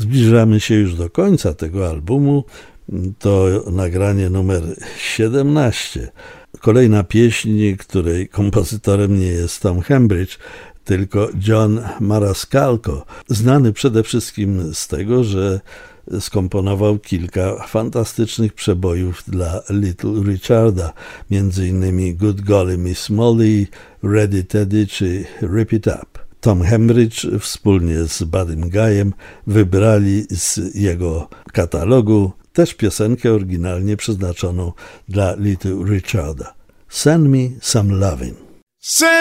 Zbliżamy się już do końca tego albumu. To nagranie numer 17. Kolejna pieśń, której kompozytorem nie jest Tom Hembridge, tylko John Marascalco, znany przede wszystkim z tego, że skomponował kilka fantastycznych przebojów dla Little Richarda, m.in. Good Golly Miss Molly, Ready Teddy czy Rip It Up. Tom Hembridge wspólnie z Buddym Guyem wybrali z jego katalogu też piosenkę oryginalnie przeznaczoną dla Little Richarda. Send Me Some Lovin'.